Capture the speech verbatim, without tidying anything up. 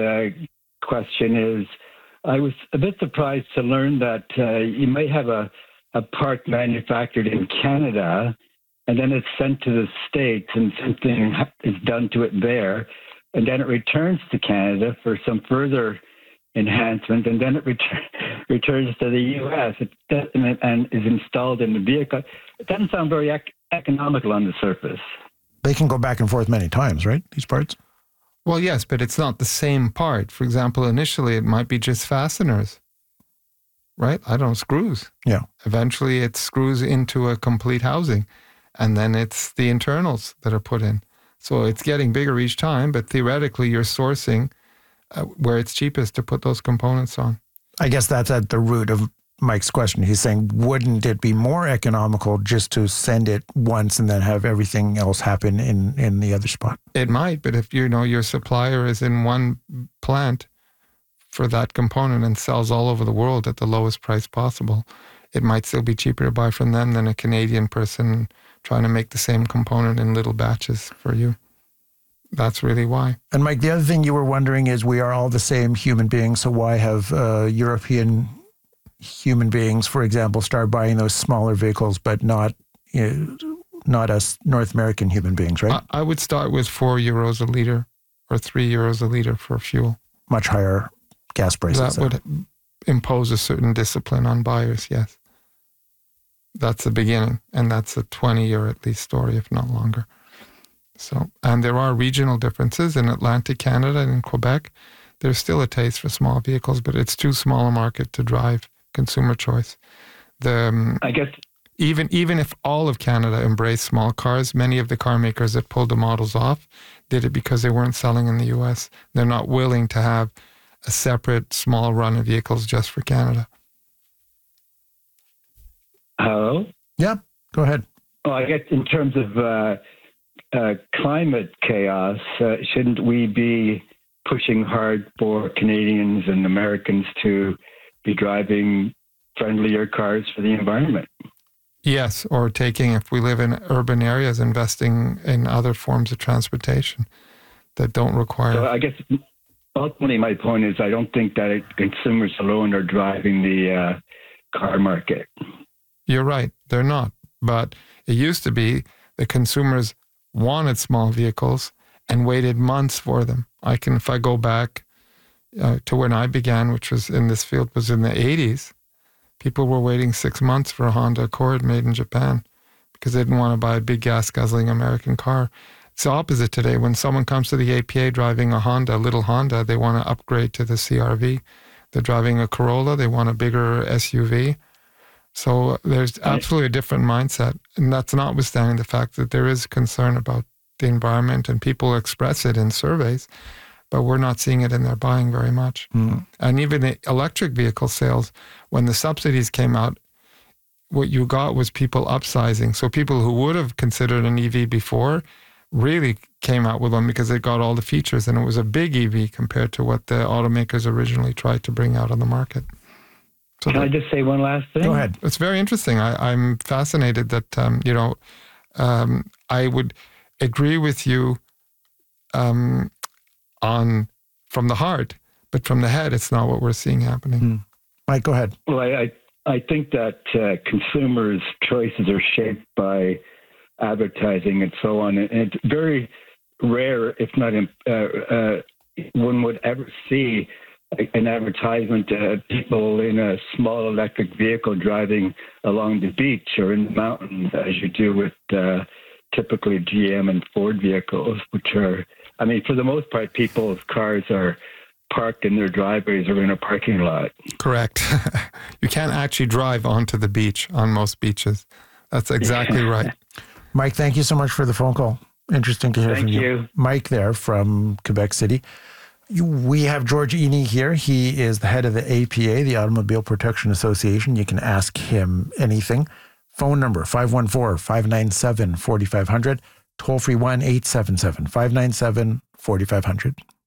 uh, question is, I was a bit surprised to learn that uh, you might have a, a part manufactured in Canada, and then it's sent to the States and something is done to it there, and then it returns to Canada for some further enhancement, and then it ret- returns to the U S It, and is installed in the vehicle. It doesn't sound very ec- economical on the surface. They can go back and forth many times, right, these parts? Well, yes, but it's not the same part. For example, initially it might be just fasteners, right? I don't know, screws. Yeah. Eventually it screws into a complete housing, and then it's the internals that are put in. So it's getting bigger each time, but theoretically you're sourcing uh, where it's cheapest to put those components on. I guess that's at the root of Mike's question. He's saying, wouldn't it be more economical just to send it once and then have everything else happen in, in the other spot? It might, but if you know your supplier is in one plant for that component and sells all over the world at the lowest price possible, it might still be cheaper to buy from them than a Canadian person trying to make the same component in little batches for you. That's really why. And Mike, the other thing you were wondering is, we are all the same human beings, so why have uh, European human beings, for example, start buying those smaller vehicles, but not you know, not us North American human beings, right? I, I would start with four euros a liter or three euros a liter for fuel. Much higher gas prices. That would impose a certain discipline on buyers, yes. That's the beginning, and that's a twenty-year at least story, if not longer. So, and there are regional differences in Atlantic Canada and in Quebec. There's still a taste for small vehicles, but it's too small a market to drive consumer choice. The um, I guess even even if all of Canada embraced small cars, many of the car makers that pulled the models off did it because they weren't selling in the U S. They're not willing to have a separate small run of vehicles just for Canada. Hello? Yeah, go ahead. Well, I guess in terms of uh, uh, climate chaos, uh, shouldn't we be pushing hard for Canadians and Americans to be driving friendlier cars for the environment? Yes, or taking, if we live in urban areas, investing in other forms of transportation that don't require... So I guess ultimately my point is, I don't think that it, consumers alone are driving the uh, car market. You're right, they're not. But it used to be the consumers wanted small vehicles and waited months for them. I can, if I go back uh, to when I began, which was in this field, was in the eighties, people were waiting six months for a Honda Accord made in Japan because they didn't want to buy a big gas-guzzling American car. It's the opposite today. When someone comes to the A P A driving a Honda, a little Honda, they want to upgrade to the C R V. They're driving a Corolla, they want a bigger S U V. So there's absolutely a different mindset. And that's notwithstanding the fact that there is concern about the environment and people express it in surveys, but we're not seeing it in their buying very much. Mm. And even the electric vehicle sales, when the subsidies came out, what you got was people upsizing. So people who would have considered an E V before really came out with one because it got all the features, and it was a big E V compared to what the automakers originally tried to bring out on the market. So Can that, I just say one last thing? Go ahead. It's very interesting. I, I'm fascinated that, um, you know, um, I would agree with you um, on from the heart, but from the head, it's not what we're seeing happening. Mm. Mike, go ahead. Well, I, I, I think that uh, consumers' choices are shaped by advertising and so on. And it's very rare, if not uh, uh, one would ever see an advertisement of uh, people in a small electric vehicle driving along the beach or in the mountains, as you do with uh, typically G M and Ford vehicles, which are, I mean, for the most part, people's cars are parked in their driveways or in a parking lot. Correct. You can't actually drive onto the beach on most beaches. That's exactly right. Mike, thank you so much for the phone call. Interesting to hear Thank from you. you. Mike there from Quebec City. You, we have George Eny here. He is the head of the A P A, the Automobile Protection Association. You can ask him anything. Phone number, five one four, five nine seven, four five zero zero. Toll free one eight seven seven, five nine seven, four five zero zero.